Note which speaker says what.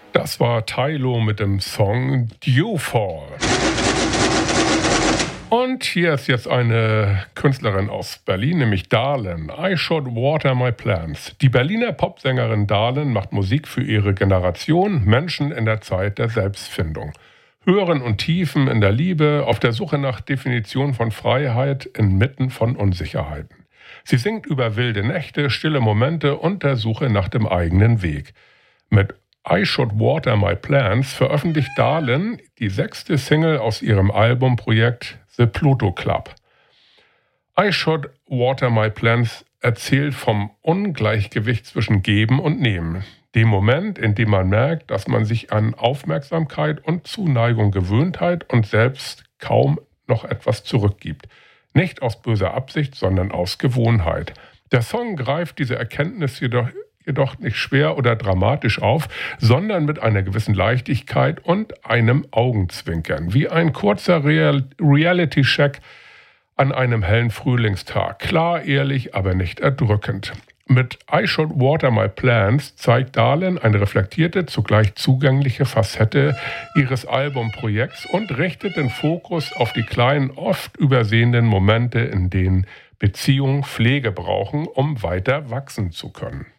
Speaker 1: Das war Tylo mit dem Song Dewfall. Und hier ist jetzt eine Künstlerin aus Berlin, nämlich Dahlem. I Should Water My Plants. Die Berliner Popsängerin Dahlem macht Musik für ihre Generation, Menschen in der Zeit der Selbstfindung. Höhen und Tiefen in der Liebe, auf der Suche nach Definition von Freiheit inmitten von Unsicherheiten. Sie singt über wilde Nächte, stille Momente und der Suche nach dem eigenen Weg. Mit I Should Water My Plants veröffentlicht Dahlem die 6. Single aus ihrem Albumprojekt The Pluto Club. I Should Water My Plants erzählt vom Ungleichgewicht zwischen Geben und Nehmen. Dem Moment, in dem man merkt, dass man sich an Aufmerksamkeit und Zuneigung gewöhnt hat und selbst kaum noch etwas zurückgibt. Nicht aus böser Absicht, sondern aus Gewohnheit. Der Song greift diese Erkenntnis jedoch nicht schwer oder dramatisch auf, sondern mit einer gewissen Leichtigkeit und einem Augenzwinkern, wie ein kurzer Reality-Check an einem hellen Frühlingstag. Klar, ehrlich, aber nicht erdrückend. Mit I Should Water My Plants zeigt Dahlem eine reflektierte, zugleich zugängliche Facette ihres Albumprojekts und richtet den Fokus auf die kleinen, oft übersehenen Momente, in denen Beziehungen Pflege brauchen, um weiter wachsen zu können.